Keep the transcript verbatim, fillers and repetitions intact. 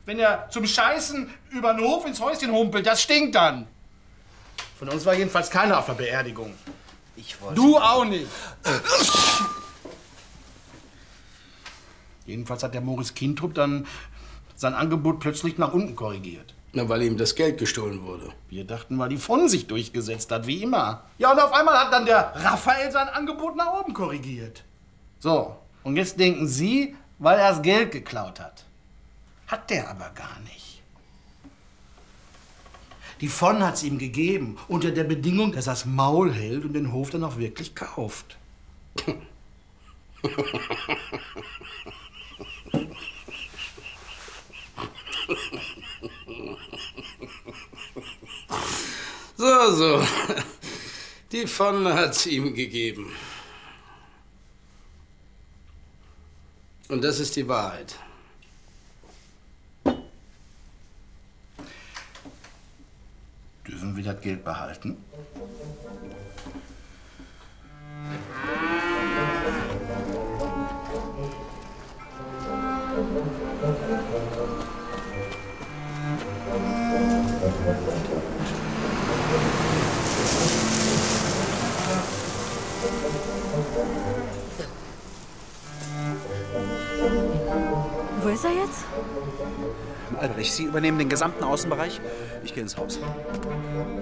Wenn er zum Scheißen über den Hof ins Häuschen humpelt, das stinkt dann. Von uns war jedenfalls keiner auf der Beerdigung. Ich wollte... Du auch nicht. Jedenfalls hat der Moritz Kintrup dann sein Angebot plötzlich nach unten korrigiert. Na, weil ihm das Geld gestohlen wurde. Wir dachten, weil die von sich durchgesetzt hat, wie immer. Ja, und auf einmal hat dann der Raphael sein Angebot nach oben korrigiert. So, und jetzt denken Sie, weil er das Geld geklaut hat. Hat der aber gar nicht. Die von hat's ihm gegeben, unter der Bedingung, dass er das Maul hält und den Hof dann auch wirklich kauft. So, so. Die von hat's ihm gegeben. Und das ist die Wahrheit. Dürfen wir das Geld behalten? Wo ist er jetzt? Albrecht, Sie übernehmen den gesamten Außenbereich. Ich gehe ins Haus.